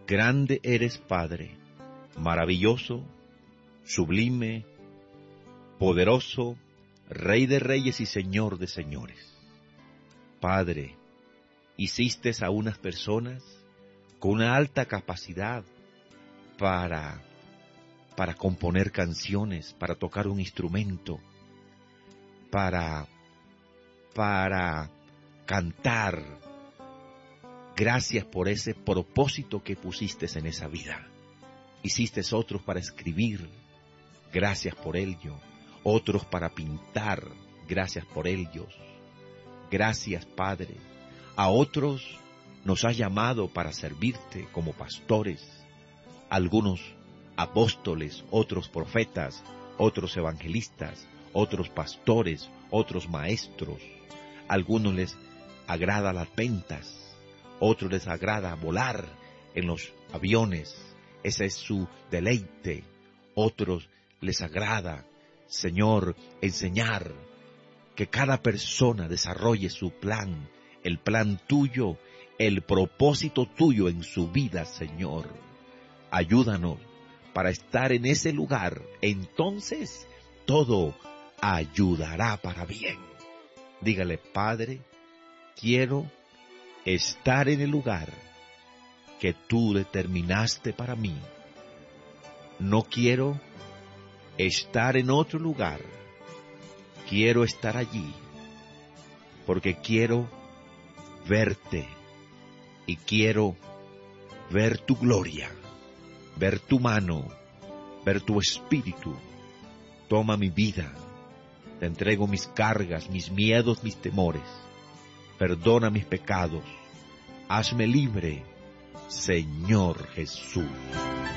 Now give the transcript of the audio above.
Grande eres, Padre, maravilloso, sublime, poderoso, Rey de reyes y Señor de señores. Padre, hiciste a unas personas con una alta capacidad para componer canciones, para tocar un instrumento, para cantar. Gracias por ese propósito que pusiste en esa vida. Hiciste otros para escribir, gracias por ello. Otros para pintar, gracias por ellos. Gracias, Padre. A otros nos has llamado para servirte como pastores, algunos apóstoles, otros profetas, otros evangelistas, otros pastores, otros maestros. Algunos les agrada las ventas, otros les agrada volar en los aviones, ese es su deleite. Otros les agrada, Señor, enseñar, que cada persona desarrolle su plan, el plan tuyo, el propósito tuyo en su vida, Señor. Ayúdanos para estar en ese lugar, entonces todo ayudará para bien. Dígale, Padre, quiero estar en el lugar que tú determinaste para mí. No quiero estar en otro lugar. Quiero estar allí porque quiero verte y quiero ver tu gloria, ver tu mano, ver tu espíritu. Toma mi vida, te entrego mis cargas, mis miedos, mis temores. Perdona mis pecados, hazme libre, Señor Jesús.